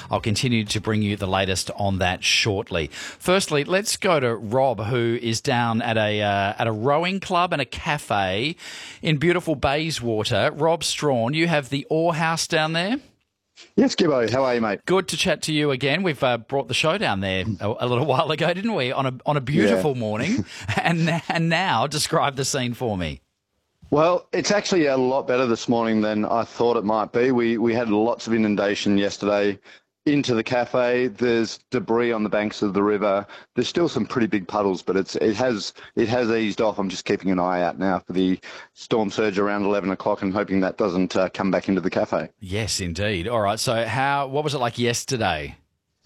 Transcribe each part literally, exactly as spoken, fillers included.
I'll continue to bring you the latest on that shortly. Firstly, let's go to Rob, who is down at a uh, at a rowing club and a cafe in beautiful Bayswater. Rob Strawn, you have the Ore House down there? Yes, Gibbo. How are you, mate? Good to chat to you again. We've uh, brought the show down there a, a little while ago, didn't we? On a on a beautiful yeah. morning, and and now describe the scene for me. Well, it's actually a lot better this morning than I thought it might be. We we had lots of inundation yesterday into the cafe. There's debris on the banks of the river. There's still some pretty big puddles, but it's it has it has eased off. I'm just keeping an eye out now for the storm surge around eleven o'clock and hoping that doesn't uh, come back into the cafe. Yes, indeed. All right. So, how what was it like yesterday?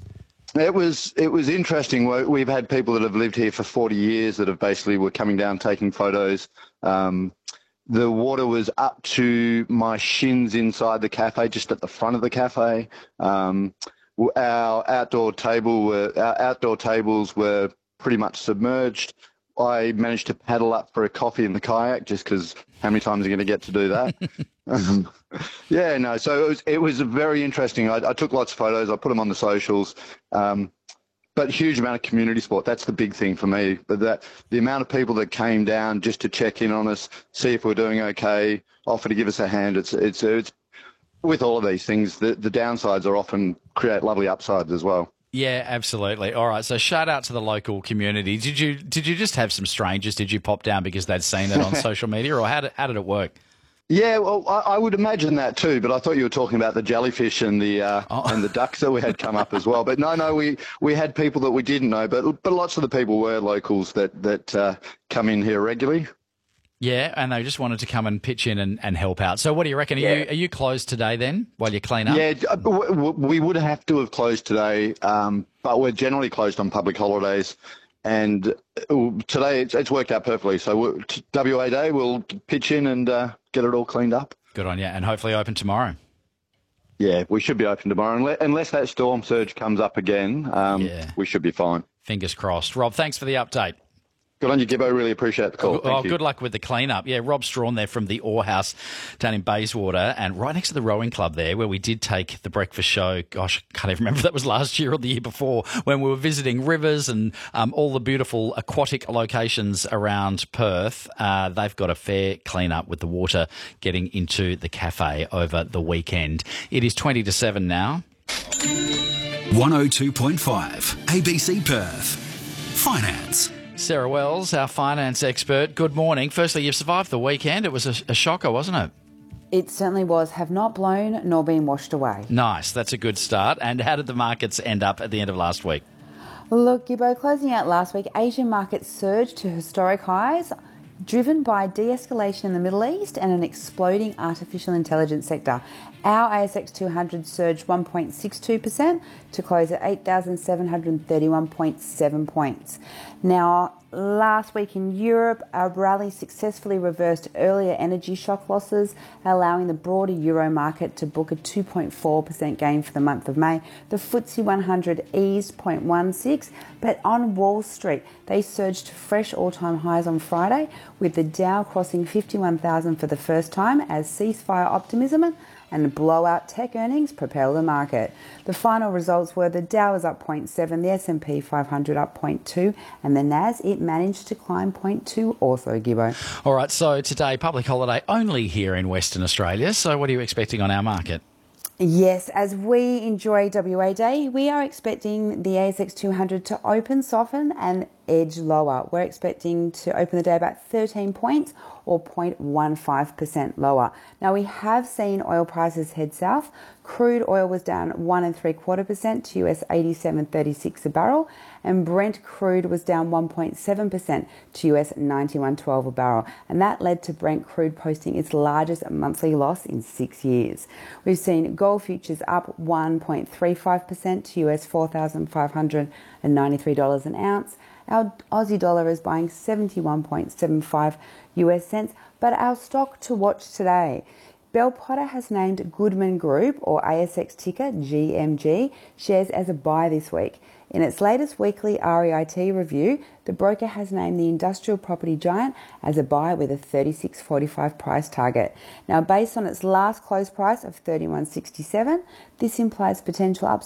It was it was interesting. We've had people that have lived here for forty years that have basically were coming down taking photos. Um, The water was up to my shins inside the cafe, just at the front of the cafe. Um, our outdoor table were our outdoor tables were pretty much submerged. I managed to paddle up for a coffee in the kayak, just because how many times are you going to get to do that? um, yeah, no. So it was it was very interesting. I, I took lots of photos. I put them on the socials. Um, But huge amount of community support. That's the big thing for me. But that the amount of people that came down just to check in on us, see if we're doing okay, offer to give us a hand. It's it's it's with all of these things, the the downsides are often create lovely upsides as well. Yeah, absolutely. All right. So shout out to the local community. Did you did you just have some strangers? Did you pop down because they'd seen it on social media, or how did how did it work? Yeah, well, I, I would imagine that too, but I thought you were talking about the jellyfish and the uh, oh. and the ducks that we had come up as well. But no, no, we, we had people that we didn't know, but but lots of the people were locals that that uh, come in here regularly. Yeah, and they just wanted to come and pitch in and, and help out. So what do you reckon? Are yeah. you are you closed today then while you clean up? Yeah, we would have to have closed today, um, but we're generally closed on public holidays. And today it's, it's worked out perfectly. So W A Day, we'll pitch in and uh, get it all cleaned up. Good on you. And hopefully open tomorrow. Yeah, we should be open tomorrow. Unless, unless that storm surge comes up again, um, yeah. we should be fine. Fingers crossed. Rob, thanks for the update. Good on you, Gibbo. Really appreciate the call. Oh, Thank oh you. Good luck with the clean-up. Yeah, Rob Strawn there from the Ore House down in Bayswater, and right next to the rowing club there, where we did take the breakfast show. Gosh, I can't even remember if that was last year or the year before, when we were visiting rivers and um, all the beautiful aquatic locations around Perth. Uh, they've got a fair clean-up with the water getting into the cafe over the weekend. It is twenty to seven now. one oh two point five A B C Perth. Finance. Sarah Wells, our finance expert. Good morning. Firstly, you've survived the weekend. It was a, a shocker, wasn't it? It certainly was. Have not blown nor been washed away. Nice. That's a good start. And how did the markets end up at the end of last week? Look, Gibbo, closing out last week, Asian markets surged to historic highs, driven by de-escalation in the Middle East and an exploding artificial intelligence sector. Our A S X two hundred surged one point six two percent to close at eight thousand seven hundred thirty-one point seven points. Now, last week in Europe, our rally successfully reversed earlier energy shock losses, allowing the broader euro market to book a two point four percent gain for the month of May. The F T S E one hundred eased zero point one six, but on Wall Street, they surged to fresh all-time highs on Friday, with the Dow crossing fifty-one thousand for the first time as ceasefire optimism and blowout tech earnings propel the market. The final results were the Dow was up zero point seven, the S and P five hundred up zero point two, and the Nas, it managed to climb zero point two also, Gibbo. All right, so today, public holiday only here in Western Australia. So what are you expecting on our market? Yes, as we enjoy W A Day, we are expecting the A S X two hundred to open, soften and edge lower. We're expecting to open the day about thirteen points or zero point one five percent lower. Now, we have seen oil prices head south. Crude oil was down one and three quarter percent to U S eighty-seven thirty-six a barrel, and Brent crude was down one point seven percent to U S ninety-one twelve a barrel, and that led to Brent crude posting its largest monthly loss in six years. We've seen gold futures up one point three five percent to U S four thousand five hundred ninety-three dollars an ounce. Our Aussie dollar is buying seventy-one point seven five U S cents, but our stock to watch today. Bell Potter has named Goodman Group, or A S X ticker G M G, shares as a buy this week. In its latest weekly R E I T review, the broker has named the industrial property giant as a buy with a thirty-six forty-five price target. Now, based on its last close price of thirty-one sixty-seven, this implies potential upside